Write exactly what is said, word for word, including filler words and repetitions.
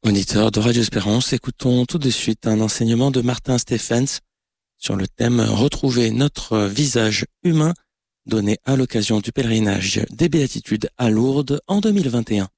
Auditeurs de Radio Espérance, écoutons tout de suite un enseignement de Martin Stephens sur le thème « Retrouver notre visage humain » donné à l'occasion du pèlerinage des Béatitudes à Lourdes en deux mille vingt et un.